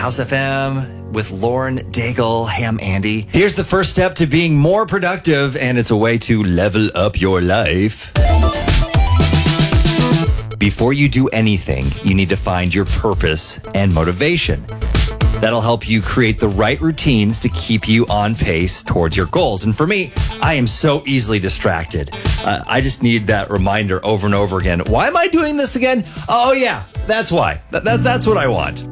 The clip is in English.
House FM with Lauren Daigle. Hey, I'm Andy. Here's the first step to being more productive, and it's a way to level up your life. Before you do anything, you need to find your purpose and motivation. That'll help you create the right routines to keep you on pace towards your goals. And for me, I am so easily distracted. I just need that reminder over and over again. Why am I doing this again? Oh, yeah, that's why. That's what I want.